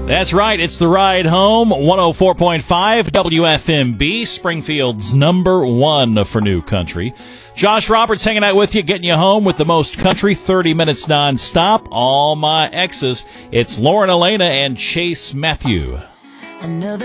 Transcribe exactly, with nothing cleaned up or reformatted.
That's right. It's the Ride Home, one oh four point five W F M B, Springfield's number one for new country. Josh Roberts hanging out with you, getting you home with the most country, thirty minutes nonstop. All my exes. It's Lauren Elena and Chase Matthew. Another